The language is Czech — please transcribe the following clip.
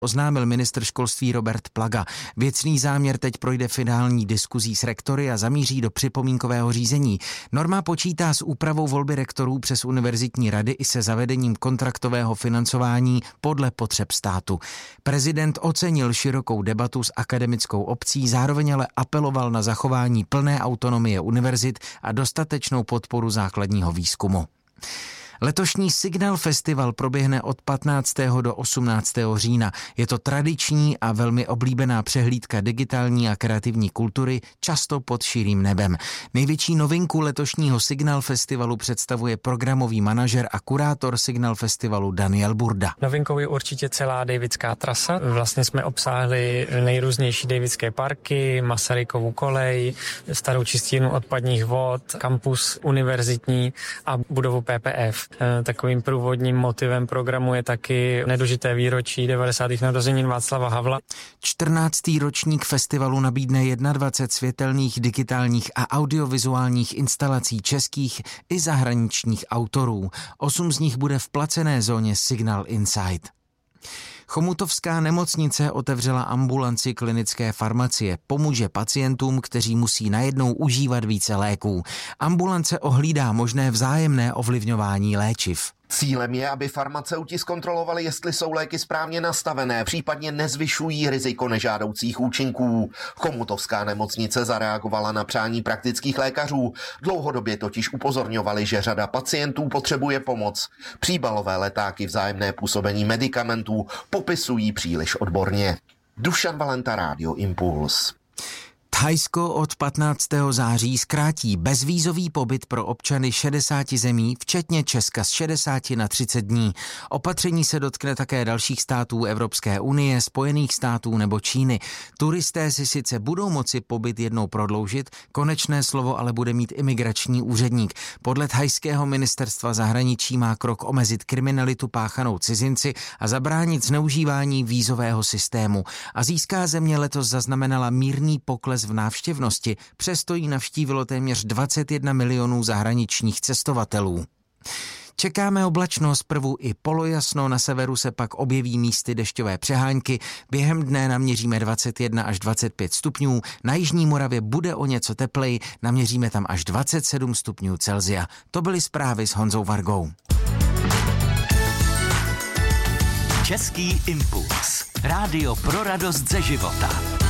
oznámil ministr školství Robert Plaga. Věcný záměr teď projde finální diskuzí s rektory a zamíří do připomínkového řízení. Norma počítá s úpravou volby rektorů přes univerzitní rady i se zavedením kontraktového financování podle potřeb státu. Prezident ocenil širokou debatu s akademickou obcí, zároveň ale apeloval na zachování plné autonomie univerzit a dostatečnou podporu základního výzkumu. Letošní Signal Festival proběhne od 15. do 18. října. Je to tradiční a velmi oblíbená přehlídka digitální a kreativní kultury, často pod širým nebem. Největší novinku letošního Signal Festivalu představuje programový manažer a kurátor Signal Festivalu Daniel Burda. Novinkou je určitě celá Davidské trasa. Vlastně jsme obsáhli nejrůznější davidské parky, Masarykovu kolej, starou čistírnu odpadních vod, kampus univerzitní a budovu PPF. Takovým průvodním motivem programu je taky nedožité výročí 90. narozenin Václava Havla. 14. ročník festivalu nabídne 21 světelných, digitálních a audiovizuálních instalací českých i zahraničních autorů. 8 z nich bude v placené zóně Signal Inside. Chomutovská nemocnice otevřela ambulanci klinické farmacie. Pomůže pacientům, kteří musí najednou užívat více léků. Ambulance ohlídá možné vzájemné ovlivňování léčiv. Cílem je, aby farmaceuti zkontrolovali, jestli jsou léky správně nastavené, případně nezvyšují riziko nežádoucích účinků. Chomutovská nemocnice zareagovala na přání praktických lékařů. Dlouhodobě totiž upozorňovali, že řada pacientů potřebuje pomoc. Příbalové letáky, vzájemné působení medikamentů popisují příliš odborně. Dušan Valenta, Rádio Impuls. Thajsko od 15. září zkrátí bezvízový pobyt pro občany 60 zemí, včetně Česka z 60 na 30 dní. Opatření se dotkne také dalších států Evropské unie, Spojených států nebo Číny. Turisté si sice budou moci pobyt jednou prodloužit, konečné slovo ale bude mít imigrační úředník. Podle thajského ministerstva zahraničí má krok omezit kriminalitu páchanou cizinci a zabránit zneužívání vízového systému. Asijská země letos zaznamenala mírný pokles v návštěvnosti, přesto ji navštívilo téměř 21 milionů zahraničních cestovatelů. Čekáme oblačno, zprvu i polojasno, na severu se pak objeví místy dešťové přehánky, během dne naměříme 21 až 25 stupňů, na jižní Moravě bude o něco tepleji, naměříme tam až 27 stupňů Celsia. To byly zprávy s Honzou Vargou. Český impuls. Rádio pro radost ze života.